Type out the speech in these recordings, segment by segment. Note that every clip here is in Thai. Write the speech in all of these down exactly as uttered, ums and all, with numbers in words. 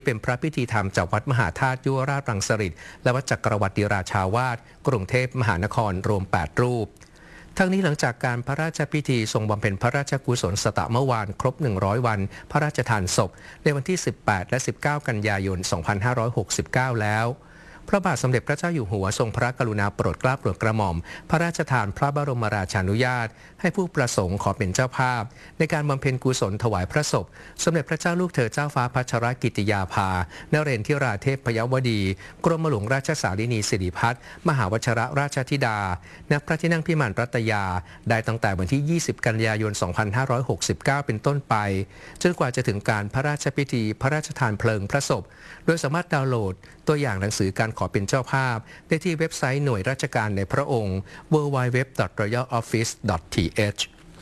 เป็นพระพิธีธรรมจากวัดมหาธาตุยุวราชรังสฤษฎ์และวัดจักรวรรดิราชาวาสกรุงเทพมหานครรวมแปดรูปทั้งนี้หลังจากการพระราชพิธีทรงบำเพ็ญพระราชกุศลสตะเมื่อวานครบหนึ่งร้อยวันพระราชทานศพในวันที่สิบแปดและสิบเก้ากันยายนสองพันห้าร้อยหกสิบเก้าแล้วพระบาทสมเด็จพระเจ้าอยู่หัวทรงพระกรุณาโปรดเกล้าโปรดกระหม่อมพระราชทานพระบรมราชานุญาตให้ผู้ประสงค์ขอเป็นเจ้าภาพในการบำเพ็ญกุศลถวายพระศพสมเด็จพระเจ้าลูกเธอเจ้าฟ้าพัชรกิติยาภานเรนทิราเทพพยวดีกรมหลวงราชสารินีสิริพัฒน์มหาวชรราชธิดาณพระที่นั่งพิมานรัตยาได้ตั้งแต่วันที่ยี่สิบกันยายนสองพันห้าร้อยหกสิบเก้าเป็นต้นไปจนกว่าจะถึงการพระราชพิธีพระราชทานเพลิงพระศพโดยสามารถดาวน์โหลดตัวอย่างหนังสือการขอเป็นเจ้าภาพได้ที่เว็บไซต์หน่วยราชการในพระองค์ ดับเบิลยู ดับเบิลยู ดับเบิลยู ดอท รอยัล ออฟฟิศ ดอท ที เอช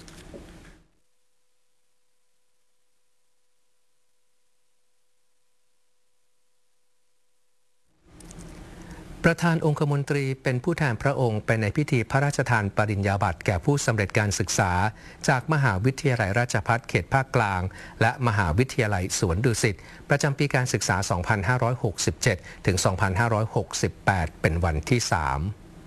ประธานองคมนตรีเป็นผู้แทนพระองค์ไปในพิธีพระราชทานปริญญาบัตรแก่ผู้สำเร็จการศึกษาจากมหาวิทยาลัยราชภัฏเขตภาคกลางและมหาวิทยาลัยสวนดุสิตประจำปีการศึกษา สองพันห้าร้อยหกสิบเจ็ด ถึง สองพันห้าร้อยหกสิบแปด เป็นวันที่สาม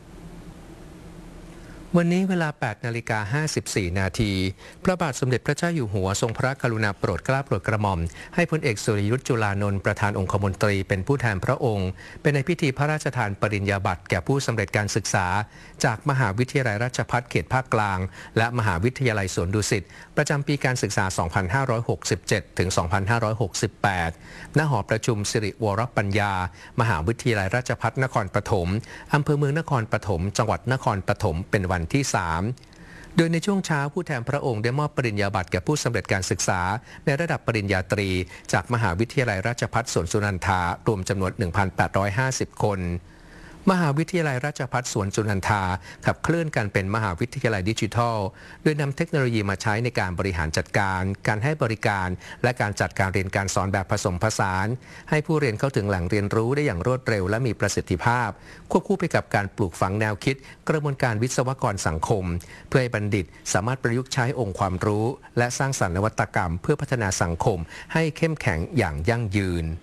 วันนี้เวลา แปดนาฬิกาห้าสิบสี่นาทีพระบาทสมเด็จพระเจ้าอยู่หัวทรงพระกรุณาโปรดเกล้าโปรดกระหม่อมให้พลเอกสุริยุทธจุลานนท์ประธานองคมนตรีเป็นผู้แทนพระองค์เป็นในพิธีพระราชทานปริญญาบัตรแก่ผู้สำเร็จการศึกษาจากมหาวิทยาลัยราชภัฏเขตภาคกลางและมหาวิทยาลัยสวนดุสิตประจำปีการศึกษา สองพันห้าร้อยหกสิบเจ็ด ถึง สองพันห้าร้อยหกสิบแปด ณ หอประชุมสิริวรปัญญามหาวิทยาลัยราชภัฏนครปฐมอำเภอเมืองนครปฐมจังหวัดนครปฐมเป็นวันที่สามโดยในช่วงเช้าผู้แทนพระองค์ได้มอบปริญญาบัตรแก่ผู้สำเร็จการศึกษาในระดับปริญญาตรีจากมหาวิทยาลัยราชภัฏสวนสุนันทารวมจำนวน หนึ่งพันแปดร้อยห้าสิบ คนมหาวิทยาลัยราชภัฏสวนสุนันทาขับเคลื่อนการเป็นมหาวิทยาลัยดิจิทัลโดยนำเทคโนโลยีมาใช้ในการบริหารจัดการการให้บริการและการจัดการเรียนการสอนแบบผสมผสานให้ผู้เรียนเข้าถึงแหล่งเรียนรู้ได้อย่างรวดเร็วและมีประสิทธิภาพควบคู่ไปกับการปลูกฝังแนวคิดกระบวนการวิศวกรสังคมเพื่อให้บัณฑิตสามารถประยุกต์ใช้องค์ความรู้และสร้างสรรค์นวัตกรรมเพื่อพัฒนาสังคมให้เข้มแข็งอย่างยั่งยืน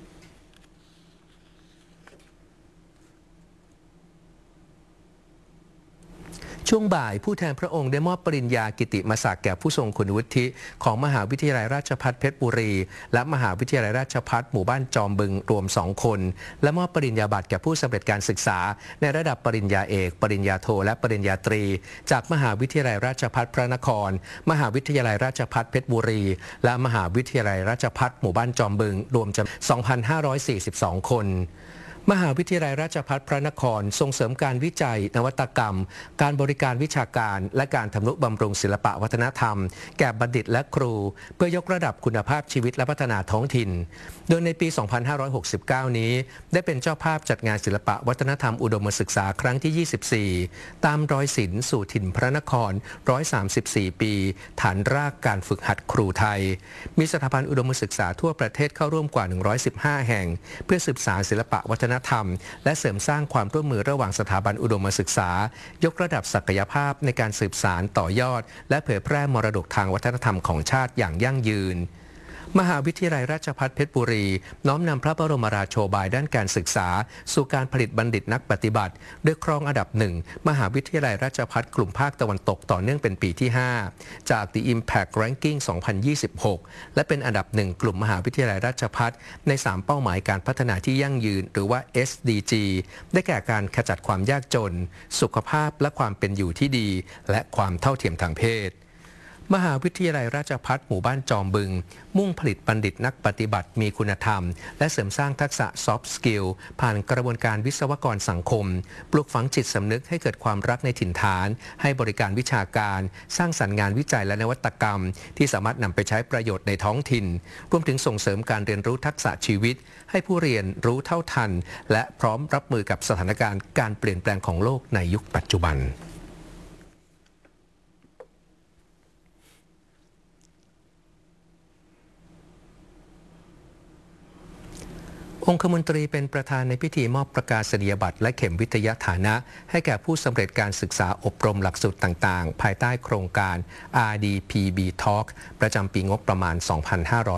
ช่วงบ่ายผู้แทนพระองค์ได้มอบปริญญากิติมศักดิ์แก่ผู้ทรงคุณวุฒิของมหาวิทยาลัยราชภัฏเพชรบุรีและมหาวิทยาลัยราชภัฏหมู่บ้านจอมบึงรวมสองคนและมอบปริญญาบัตรแก่ผู้สำเร็จการศึกษาในระดับปริญญาเอกปริญญาโทและปริญญาตรีจากมหาวิทยาลัยราชภัฏพระนครมหาวิทยาลัยราชภัฏเพชรบุรีและมหาวิทยาลัยราชภัฏหมู่บ้านจอมบึงรวมจำนวน สองพันห้าร้อยสี่สิบสอง คนมหาวิทยาลัยราชภัฏพระนครส่งเสริมการวิจัยนวัตกรรมการบริการวิชาการและการทำนุบำรุงศิลปะวัฒนธรรมแก่บัณฑิตและครูเพื่อยกระดับคุณภาพชีวิตและพัฒนาท้องถิ่นโดยในปี สองพันห้าร้อยหกสิบเก้า นี้ได้เป็นเจ้าภาพจัดงานศิลปะวัฒนธรรมอุดมศึกษาครั้งที่ ยี่สิบสี่ ตามรอยศิลป์สู่ถิ่นพระนครหนึ่งร้อยสามสิบสี่ ปีฐานรากการฝึกหัดครูไทยมีสถาบันอุดมศึกษาทั่วประเทศเข้าร่วมกว่าหนึ่งร้อยสิบห้าแห่งเพื่อสืบสานศิลปะวัฒนธรรมและเสริมสร้างความร่วมมือระหว่างสถาบันอุดมศึกษายกระดับศักยภาพในการสืบสานต่อยอดและเผยแพร่มรดกทางวัฒนธรรมของชาติอย่างยั่งยืนมหาวิทยาลัยราชภัฏเพชรบุรีน้อมนำพระบรมราโชบายด้านการศึกษาสู่การผลิตบัณฑิตนักปฏิบัติโดยครองอันดับหนึ่งมหาวิทยาลัยราชภัฏกลุ่มภาคตะวันตกต่อเนื่องเป็นปีที่ห้าจาก The Impact Ranking สองพันยี่สิบหกและเป็นอันดับหนึ่งกลุ่มมหาวิทยาลัยราชภัฏในสามเป้าหมายการพัฒนาที่ยั่งยืนหรือว่า เอส ดี จี ได้แก่การขจัดความยากจนสุขภาพและความเป็นอยู่ที่ดีและความเท่าเทียมทางเพศมหาวิทยาลัยราชภัฏหมู่บ้านจอมบึงมุ่งผลิตบัณฑิตนักปฏิบัติมีคุณธรรมและเสริมสร้างทักษะ Soft Skill ผ่านกระบวนการวิศวกรสังคมปลูกฝังจิตสำนึกให้เกิดความรักในถิ่นฐานให้บริการวิชาการสร้างสรรค์งานวิจัยและนวัตกรรมที่สามารถนำไปใช้ประโยชน์ในท้องถิ่นรวมถึงส่งเสริมการเรียนรู้ทักษะชีวิตให้ผู้เรียนรู้เท่าทันและพร้อมรับมือกับสถานการณ์การเปลี่ยนแปลงของโลกในยุคปัจจุบันองคมนตรีเป็นประธานในพิธีมอบประกาศนียบัตรและเข็มวิทยาฐานะให้แก่ผู้สำเร็จการศึกษาอบรมหลักสูตรต่างๆภายใต้โครงการ อาร์ ดี พี บี Talk ประจำปีงบประมาณ สองพันห้าร้อย